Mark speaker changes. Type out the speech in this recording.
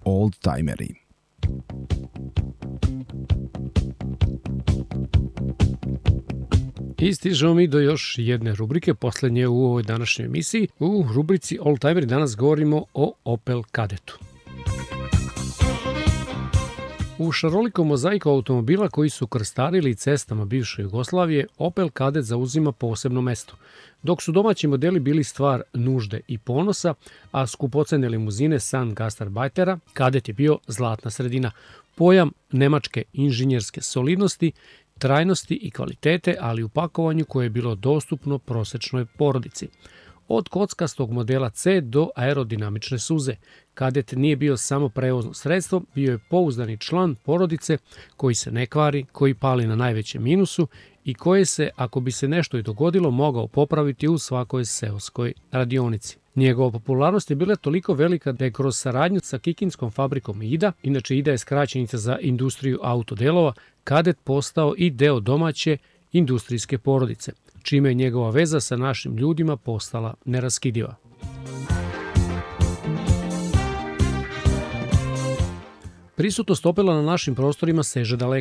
Speaker 1: Oldtimeri.
Speaker 2: I stižemo mi do još jedne rubrike, poslednje u ovoj današnjoj emisiji. U rubrici Oldtimeri danas govorimo o Opel Kadetu. U šarolikom mozaiku automobila koji su krstarili cestama bivše Jugoslavije, Opel Kadett zauzima posebno mesto. Dok su domaći modeli bili stvar nužde i ponosa, a skupocene limuzine San Gastarbeitera, Kadett je bio zlatna sredina. Pojam nemačke inženjerske solidnosti, trajnosti i kvalitete, ali u pakovanju koje je bilo dostupno prosečnoj porodici. Od kockastog modela C do aerodinamične suze, Kadett nije bio samo prevozno sredstvo, bio je pouzdani član porodice koji se ne kvari, koji pali na najvećem minusu i koje se, ako bi se nešto i dogodilo, mogao popraviti u svakoj seoskoj radionici. Njegova popularnost je bila toliko velika da je kroz saradnju sa kikinskom fabrikom IDA, inače IDA je skraćenica za industriju autodelova, Kadett postao i deo domaće industrijske porodice, čime je njegova veza sa našim ljudima postala neraskidiva. Prisutnost Opela na našim prostorima seže daleko.